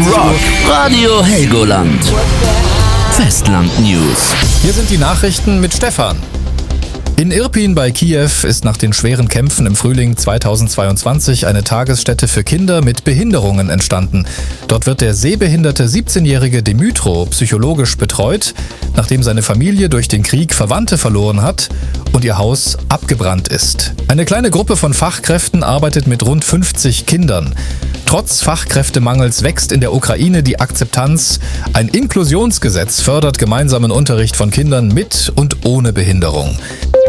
Rock. Radio Helgoland. Festland News. Hier sind die Nachrichten mit Stefan. In Irpin bei Kiew ist nach den schweren Kämpfen im Frühling 2022 eine Tagesstätte für Kinder mit Behinderungen entstanden. Dort wird der sehbehinderte 17-jährige Dmytro psychologisch betreut, nachdem seine Familie durch den Krieg Verwandte verloren hat und ihr Haus abgebrannt ist. Eine kleine Gruppe von Fachkräften arbeitet mit rund 50 Kindern. Trotz Fachkräftemangels wächst in der Ukraine die Akzeptanz. Ein Inklusionsgesetz fördert gemeinsamen Unterricht von Kindern mit und ohne Behinderung.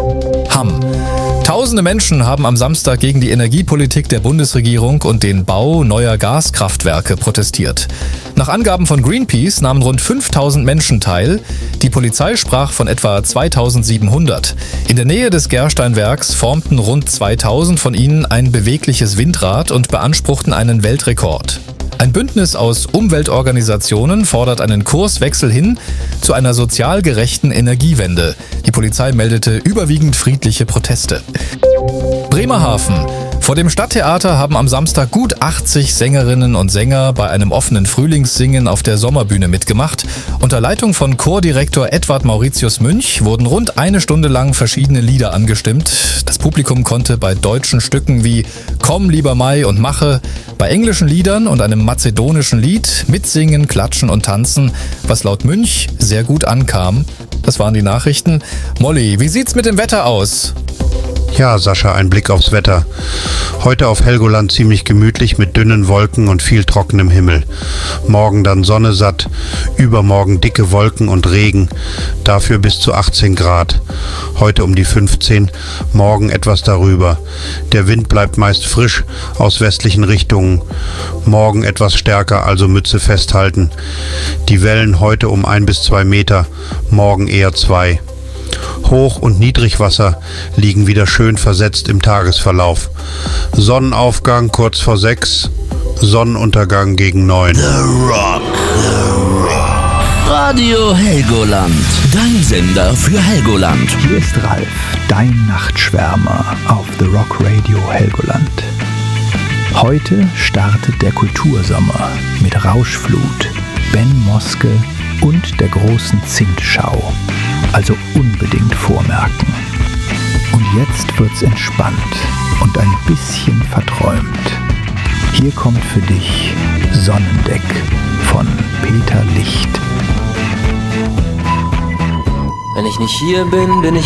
Hamm. Tausende Menschen haben am Samstag gegen die Energiepolitik der Bundesregierung und den Bau neuer Gaskraftwerke protestiert. Nach Angaben von Greenpeace nahmen rund 5000 Menschen teil. Die Polizei sprach von etwa 2700. In der Nähe des Gersteinwerks formten rund 2000 von ihnen ein bewegliches Windrad und beanspruchten einen Weltrekord. Ein Bündnis aus Umweltorganisationen fordert einen Kurswechsel hin zu einer sozial gerechten Energiewende. Die Polizei meldete überwiegend friedliche Proteste. Bremerhaven. Vor dem Stadttheater haben am Samstag gut 80 Sängerinnen und Sänger bei einem offenen Frühlingssingen auf der Sommerbühne mitgemacht. Unter Leitung von Chordirektor Edward Mauritius Münch wurden rund eine Stunde lang verschiedene Lieder angestimmt. Das Publikum konnte bei deutschen Stücken wie Komm, lieber Mai und Mache, bei englischen Liedern und einem mazedonischen Lied mitsingen, klatschen und tanzen, was laut Münch sehr gut ankam. Das waren die Nachrichten. Molly, wie sieht's mit dem Wetter aus? Ja, Sascha, ein Blick aufs Wetter. Heute auf Helgoland ziemlich gemütlich mit dünnen Wolken und viel trockenem Himmel. Morgen dann Sonne satt, übermorgen dicke Wolken und Regen, dafür bis zu 18 Grad. Heute um die 15, morgen etwas darüber. Der Wind bleibt meist frisch aus westlichen Richtungen. Morgen etwas stärker, also Mütze festhalten. Die Wellen heute um 1 bis 2 Meter, morgen eher 2. Hoch- und Niedrigwasser liegen wieder schön versetzt im Tagesverlauf. Sonnenaufgang kurz vor 6, Sonnenuntergang gegen 9. The Rock. Radio Helgoland. Dein Sender für Helgoland. Hier ist Ralf, dein Nachtschwärmer auf The Rock Radio Helgoland. Heute startet der Kultursommer mit Rauschflut, Ben Moske und der großen Zintschau. Also unbedingt vormerken. Und jetzt wird's entspannt und ein bisschen verträumt. Hier kommt für dich Sonnendeck von Peter Licht. Wenn ich nicht hier bin, bin ich